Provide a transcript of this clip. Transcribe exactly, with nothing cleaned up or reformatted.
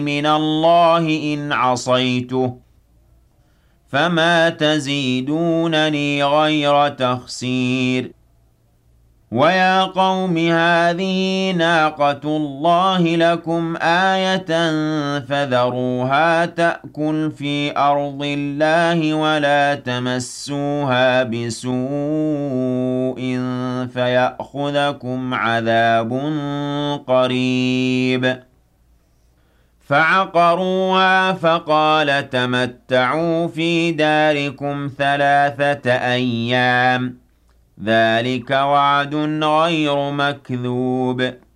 مِّنَ اللَّهِ إِنْ عَصَيْتُهُ فَمَا تَزِيدُونَنِي غَيْرَ تَخْسِيرٍ وَيَا قَوْمِ هَٰذِهِ نَاقَةُ اللَّهِ لَكُمْ آيَةً فَذَرُوهَا تَأْكُلْ فِي أَرْضِ اللَّهِ وَلَا تَمَسُّوهَا بِسُوءٍ فَيَأْخُذَكُمْ عَذَابٌ قَرِيبٌ فَعَقَرُوهَا فَقَالَ تَمَتَّعُوا فِي دَارِكُمْ ثَلَاثَةَ أَيَّامٍ ۚ ذَٰلِكَ وَعْدٌ غَيْرُ مَكْذُوبٍ